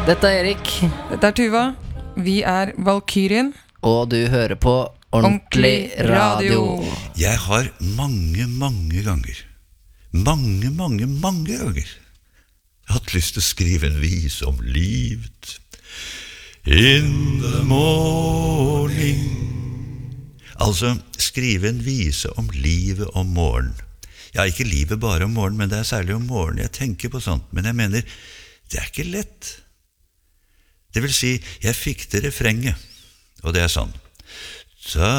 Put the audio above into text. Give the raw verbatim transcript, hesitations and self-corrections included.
Dette er Erik. Dette er Tuva. Vi er Valkyrien. Og du hører på Ordentlig Radio. Jeg har mange, mange ganger, mange, mange, mange ganger hatt lyst til å skrive en vis om livet. In the morning. Altså, skrive en vise om livet om morgen. Ja, ikke livet bare om morgen, men det er særlig om morgen jeg tenker på sånt. Men jeg mener, det er ikke lett. Det vil si, jeg fikk til refrenget, og det er sånn. Så